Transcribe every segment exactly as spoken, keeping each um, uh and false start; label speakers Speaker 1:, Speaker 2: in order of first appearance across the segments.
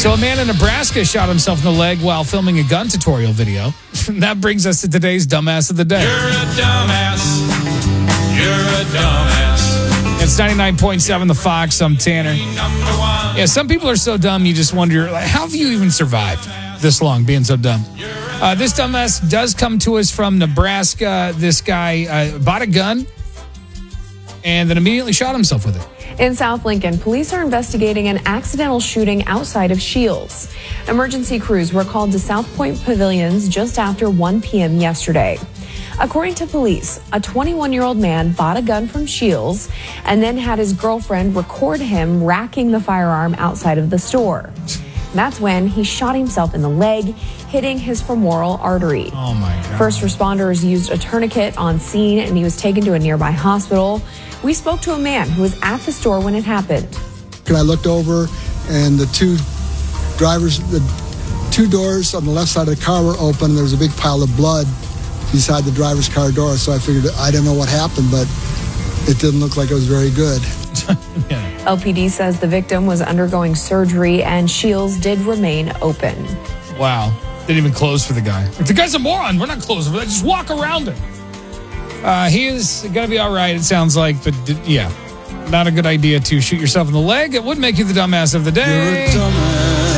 Speaker 1: So a man in Nebraska shot himself in the leg while filming a gun tutorial video. That brings us to today's Dumbass of the Day.
Speaker 2: You're a dumbass. You're a dumbass.
Speaker 1: It's ninety-nine point seven The Fox. I'm Tanner. Yeah, some people are so dumb you just wonder, like, how have you even survived this long being so dumb? Uh, this dumbass does come to us from Nebraska. This guy uh, bought a gun and then immediately shot himself with it.
Speaker 3: In South Lincoln, police are investigating an accidental shooting outside of Shields. Emergency crews were called to South Point Pavilions just after one p.m. yesterday. According to police, a twenty-one-year-old man bought a gun from Shields and then had his girlfriend record him racking the firearm outside of the store. That's when he shot himself in the leg, hitting his femoral artery.
Speaker 1: Oh, my God.
Speaker 3: First responders used a tourniquet on scene, and he was taken to a nearby hospital. We spoke to a man who was at the store when it happened.
Speaker 4: And I looked over, and the two drivers, the two doors on the left side of the car were open, and there was a big pile of blood beside the driver's car door. So I figured, I didn't know what happened, but it didn't look like it was very good.
Speaker 1: Yeah.
Speaker 3: L P D says the victim was undergoing surgery and Shields did remain open.
Speaker 1: Wow. Didn't even close for the guy. If the guy's a moron, we're not closing for that. Just walk around him. Uh, he is going to be all right, it sounds like. But, d- yeah, not a good idea to shoot yourself in the leg. It would make you the dumbass of the day.
Speaker 4: You're a dumbass.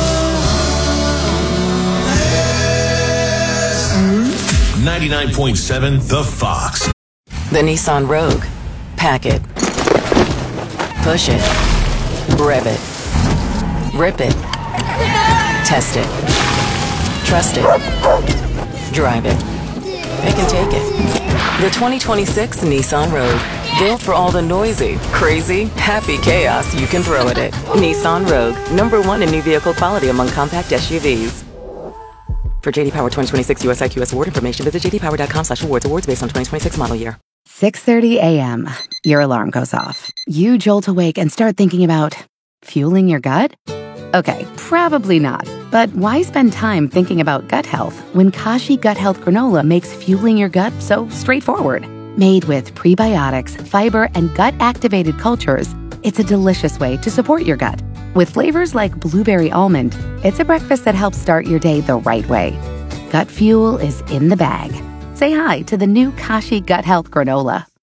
Speaker 2: ninety-nine point seven The Fox.
Speaker 5: The Nissan Rogue. Pack it. Push it. Rev it. Rip it. Test it. Trust it. Drive it. Pick and take it. The twenty twenty-six Nissan Rogue. Built for all the noisy, crazy, happy chaos you can throw at it. Nissan Rogue. Number one in new vehicle quality among compact S U Vs. For J D Power twenty twenty-six U S I Q S award information, visit j d power dot com slash awards. Awards based on twenty twenty-six model year.
Speaker 6: six thirty a.m. Your alarm goes off. You jolt awake and start thinking about fueling your gut? Okay, probably not. But why spend time thinking about gut health when Kashi Gut Health Granola makes fueling your gut so straightforward? Made with prebiotics, fiber, and gut-activated cultures, it's a delicious way to support your gut. With flavors like blueberry almond, it's a breakfast that helps start your day the right way. Gut fuel is in the bag. Say hi to the new Kashi Gut Health Granola.